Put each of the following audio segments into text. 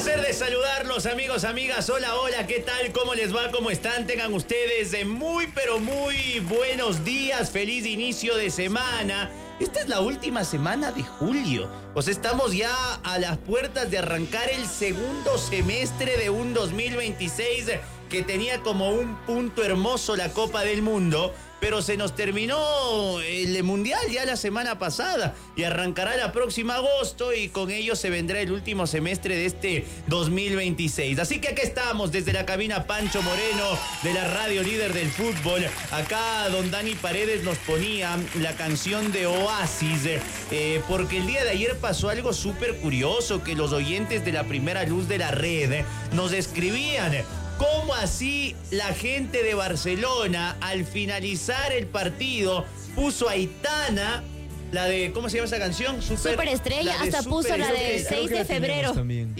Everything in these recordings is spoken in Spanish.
Placer de saludarlos, amigos, amigas. Hola, hola, ¿qué tal? ¿Cómo les va? ¿Cómo están? Tengan ustedes muy, pero muy buenos días. Feliz inicio de semana. Esta es la última semana de julio. Pues estamos ya a las puertas de arrancar el segundo semestre de un 2026 que tenía como un punto hermoso la Copa del Mundo. Pero se nos terminó el Mundial ya la semana pasada y arrancará la próxima agosto y con ello se vendrá el último semestre de este 2026. Así que aquí estamos desde la cabina Pancho Moreno de la radio líder del fútbol. Acá don Dani Paredes nos ponía la canción de Oasis porque el día de ayer pasó algo súper curioso que los oyentes de la primera luz de la red nos escribían. ¿Cómo así la gente de Barcelona, al finalizar el partido, puso a Aitana, la de, ¿cómo se llama esa canción? Superestrella, hasta puso la de 6 de febrero.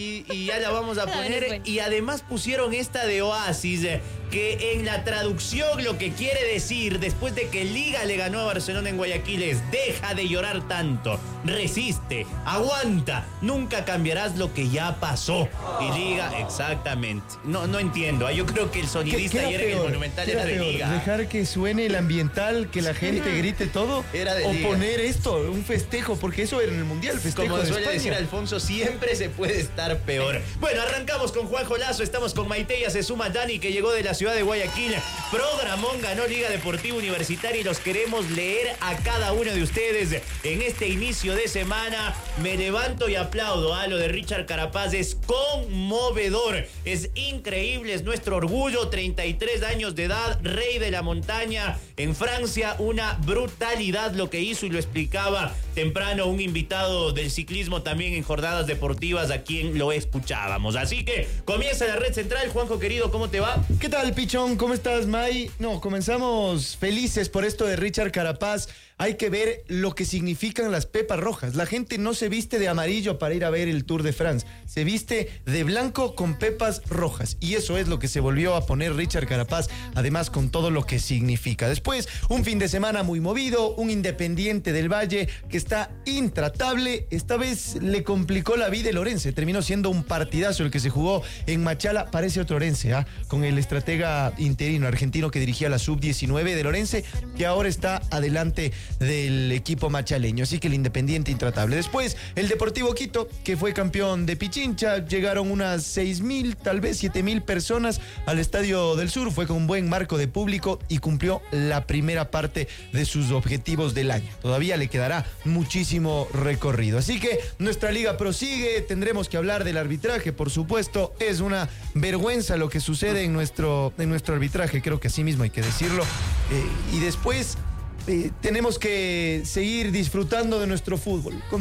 Y ya la vamos a poner. Y además pusieron esta de Oasis, que en la traducción lo que quiere decir, después de que Liga le ganó a Barcelona en Guayaquil, es: deja de llorar tanto, resiste, aguanta, nunca cambiarás lo que ya pasó. Y Liga, exactamente. No entiendo, yo creo que el sonidista ayer en el Monumental era de Liga. ¿Dejar que suene el ambiental, que la gente grite todo? Era de o Liga. Poner esto, un festejo, porque eso era en el Mundial, festejo. Como de suele España. decir Alfonso, siempre se puede estar peor. Bueno, arrancamos con Juanjo Lazo, estamos con Maite, ya se suma Dani, que llegó de la ciudad de Guayaquil. Programón, ganó Liga Deportiva Universitaria y los queremos leer a cada uno de ustedes en este inicio de semana. Me levanto y aplaudo a lo de Richard Carapaz, es conmovedor, es increíble, es nuestro orgullo. 33 años de edad, rey de la montaña en Francia, una brutalidad lo que hizo y lo explicaba temprano un invitado del ciclismo también en Jornadas Deportivas a quien lo escuchábamos. Así que comienza la red central. Juanjo querido, ¿cómo te va? ¿Qué tal, Pichón? ¿Cómo estás, May? No, comenzamos felices por esto de Richard Carapaz. Hay que ver lo que significan las pepas rojas. La gente no se viste de amarillo para ir a ver el Tour de France. Se viste de blanco con pepas rojas. Y eso es lo que se volvió a poner Richard Carapaz, además con todo lo que significa. Después, un fin de semana muy movido, un Independiente del Valle que está intratable. Esta vez le complicó la vida el Orense. Terminó siendo un partidazo el que se jugó en Machala. Parece otro Orense, con el estratega interino argentino que dirigía la sub-19 del Orense, que ahora está adelante del equipo machaleño. Así que el Independiente intratable. Después, el Deportivo Quito, que fue campeón de Pichincha. Llegaron unas 6,000, tal vez 7,000 personas al Estadio del Sur. Fue con un buen marco de público y cumplió la primera parte de sus objetivos del año. Todavía le quedará muchísimo recorrido. Así que nuestra liga prosigue. Tendremos que hablar del arbitraje, por supuesto. Es una vergüenza lo que sucede en nuestro arbitraje. Creo que así mismo hay que decirlo. Y después tenemos que seguir disfrutando de nuestro fútbol.